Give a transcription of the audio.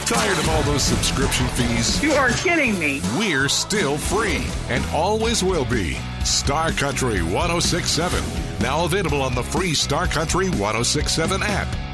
Tired of all those subscription fees? You are kidding me. We're still free and always will be. Star Country 1067. Now available on the free Star Country 1067 app.